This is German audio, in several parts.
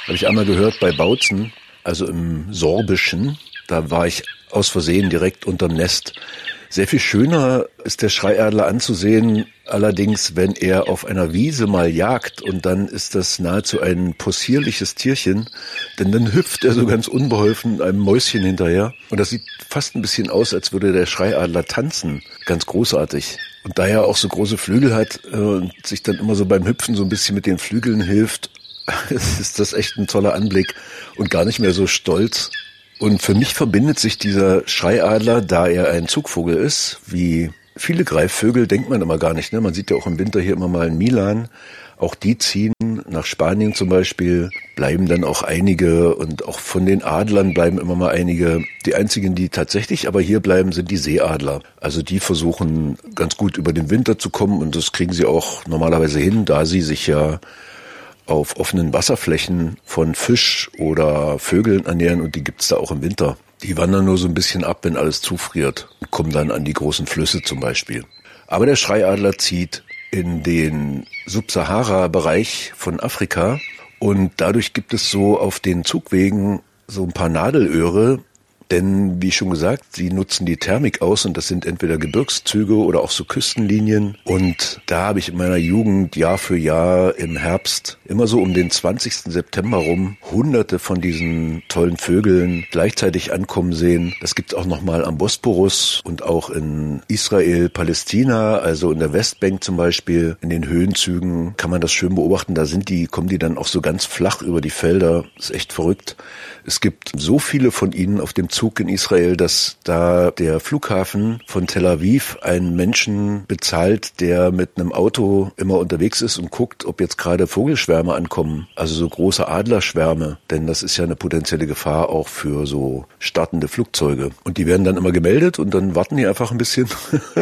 Habe ich einmal gehört bei Bautzen, also im Sorbischen. Da war ich aus Versehen direkt unterm Nest. Sehr viel schöner ist der Schreiadler anzusehen, allerdings, wenn er auf einer Wiese mal jagt, und dann ist das nahezu ein possierliches Tierchen, denn dann hüpft er so ganz unbeholfen einem Mäuschen hinterher, und das sieht fast ein bisschen aus, als würde der Schreiadler tanzen. Ganz großartig. Und da er auch so große Flügel hat und sich dann immer so beim Hüpfen so ein bisschen mit den Flügeln hilft, ist das echt ein toller Anblick und gar nicht mehr so stolz. Und für mich verbindet sich dieser Schreiadler, da er ein Zugvogel ist, wie viele Greifvögel, denkt man immer gar nicht, ne? Man sieht ja auch im Winter hier immer mal in Milan. Auch die ziehen nach Spanien zum Beispiel, bleiben dann auch einige, und auch von den Adlern bleiben immer mal einige. Die einzigen, die tatsächlich aber hier bleiben, sind die Seeadler. Also die versuchen ganz gut über den Winter zu kommen, und das kriegen sie auch normalerweise hin, da sie sich ja auf offenen Wasserflächen von Fisch oder Vögeln ernähren, und die gibt's da auch im Winter. Die wandern nur so ein bisschen ab, wenn alles zufriert, und kommen dann an die großen Flüsse zum Beispiel. Aber der Schreiadler zieht in den Subsahara-Bereich von Afrika, und dadurch gibt es so auf den Zugwegen so ein paar Nadelöhre, denn wie schon gesagt, sie nutzen die Thermik aus, und das sind entweder Gebirgszüge oder auch so Küstenlinien. Und da habe ich in meiner Jugend Jahr für Jahr im Herbst immer so um den 20. September rum Hunderte von diesen tollen Vögeln gleichzeitig ankommen sehen. Das gibt es auch nochmal am Bosporus und auch in Israel, Palästina, also in der Westbank zum Beispiel. In den Höhenzügen kann man das schön beobachten. Da kommen die dann auch so ganz flach über die Felder. Das ist echt verrückt. Es gibt so viele von ihnen auf dem Zug in Israel, dass da der Flughafen von Tel Aviv einen Menschen bezahlt, der mit einem Auto immer unterwegs ist und guckt, ob jetzt gerade Vogelschwärme ankommen, also so große Adlerschwärme, denn das ist ja eine potenzielle Gefahr auch für so startende Flugzeuge. Und die werden dann immer gemeldet, und dann warten die einfach ein bisschen,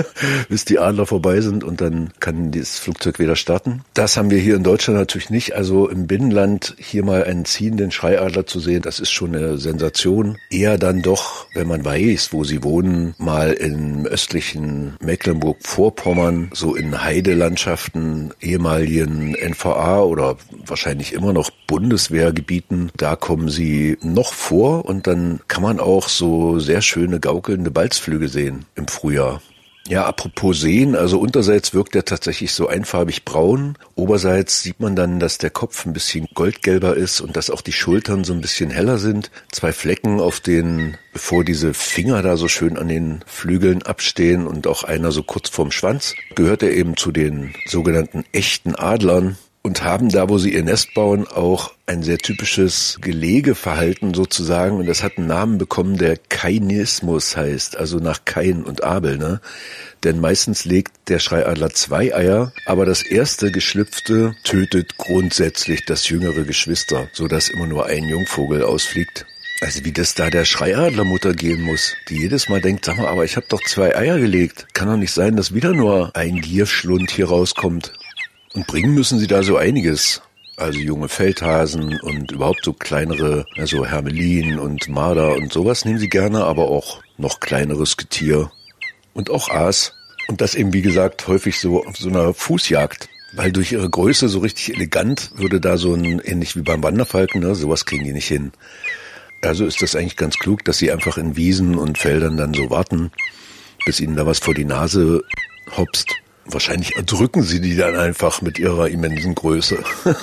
bis die Adler vorbei sind, und dann kann dieses Flugzeug wieder starten. Das haben wir hier in Deutschland natürlich nicht, also im Binnenland hier mal einen ziehenden Schreiadler zu sehen, das ist schon eine Sensation. Eher dann doch, wenn man weiß, wo sie wohnen, mal im östlichen Mecklenburg-Vorpommern, so in Heidelandschaften, ehemaligen NVA oder wahrscheinlich immer noch Bundeswehrgebieten, da kommen sie noch vor, und dann kann man auch so sehr schöne gaukelnde Balzflüge sehen im Frühjahr. Ja, apropos sehen, also unterseits wirkt er tatsächlich so einfarbig braun. Oberseits sieht man dann, dass der Kopf ein bisschen goldgelber ist und dass auch die Schultern so ein bisschen heller sind. 2 Flecken auf den, bevor diese Finger da so schön an den Flügeln abstehen, und auch einer so kurz vorm Schwanz, gehört er eben zu den sogenannten echten Adlern. Und haben da, wo sie ihr Nest bauen, auch ein sehr typisches Gelegeverhalten sozusagen. Und das hat einen Namen bekommen, der Kainismus heißt, also nach Kain und Abel, ne? Denn meistens legt der Schreiadler 2 Eier, aber das erste geschlüpfte tötet grundsätzlich das jüngere Geschwister, sodass immer nur ein Jungvogel ausfliegt. Also wie das da der Schreiadlermutter gehen muss, die jedes Mal denkt, sag mal, aber ich habe doch 2 Eier gelegt. Kann doch nicht sein, dass wieder nur ein Gierschlund hier rauskommt. Und bringen müssen sie da so einiges. Also junge Feldhasen und überhaupt so kleinere, also Hermelin und Marder und sowas nehmen sie gerne, aber auch noch kleineres Getier und auch Aas. Und das eben, wie gesagt, häufig so auf so einer Fußjagd. Weil durch ihre Größe so richtig elegant würde da so ein, ähnlich wie beim Wanderfalken, ne, sowas kriegen die nicht hin. Also ist das eigentlich ganz klug, dass sie einfach in Wiesen und Feldern dann so warten, bis ihnen da was vor die Nase hopst. Wahrscheinlich erdrücken sie die dann einfach mit ihrer immensen Größe.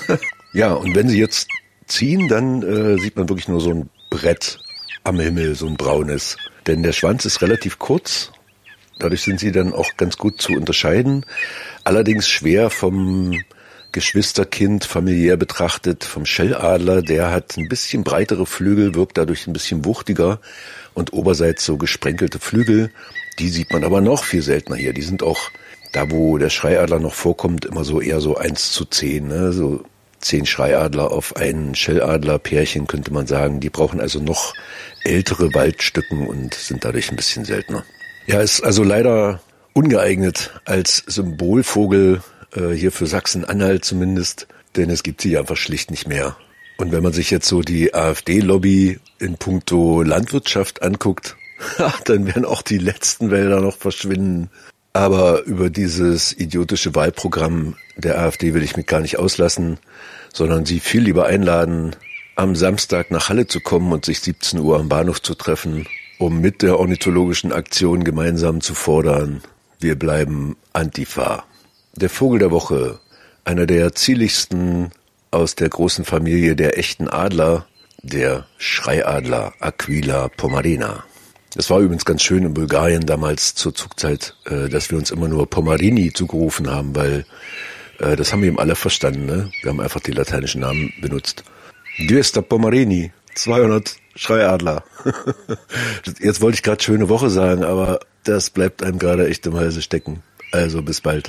Ja, und wenn sie jetzt ziehen, dann sieht man wirklich nur so ein Brett am Himmel, so ein braunes. Denn der Schwanz ist relativ kurz, dadurch sind sie dann auch ganz gut zu unterscheiden. Allerdings schwer vom Geschwisterkind familiär betrachtet, vom Schelladler. Der hat ein bisschen breitere Flügel, wirkt dadurch ein bisschen wuchtiger, und oberseits so gesprenkelte Flügel. Die sieht man aber noch viel seltener hier. Die sind auch da, wo der Schreiadler noch vorkommt, immer so eher so 1:10, ne? So 10 Schreiadler auf einen Schelladler-Pärchen, könnte man sagen. Die brauchen also noch ältere Waldstücken und sind dadurch ein bisschen seltener. Ja, ist also leider ungeeignet als Symbolvogel, hier für Sachsen-Anhalt zumindest, denn es gibt sie einfach schlicht nicht mehr. Und wenn man sich jetzt so die AfD-Lobby in puncto Landwirtschaft anguckt, dann werden auch die letzten Wälder noch verschwinden. Aber über dieses idiotische Wahlprogramm der AfD will ich mich gar nicht auslassen, sondern Sie viel lieber einladen, am Samstag nach Halle zu kommen und sich 17 Uhr am Bahnhof zu treffen, um mit der ornithologischen Aktion gemeinsam zu fordern: Wir bleiben Antifa. Der Vogel der Woche, einer der zierlichsten aus der großen Familie der echten Adler, der Schreiadler Aquila pomarina. Das war übrigens ganz schön in Bulgarien damals zur Zugzeit, dass wir uns immer nur Pomarini zugerufen haben, weil das haben wir eben alle verstanden. Ne? Wir haben einfach die lateinischen Namen benutzt. 200 Pomarini, 200 Schreiadler. Jetzt wollte ich gerade schöne Woche sagen, aber das bleibt einem gerade echt im Halse stecken. Also bis bald.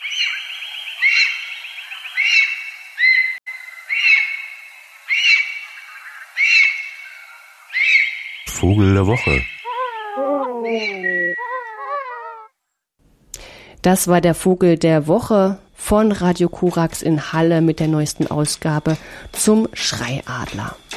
Vogel der Woche. Das war der Vogel der Woche von Radio Korax in Halle mit der neuesten Ausgabe zum Schreiadler.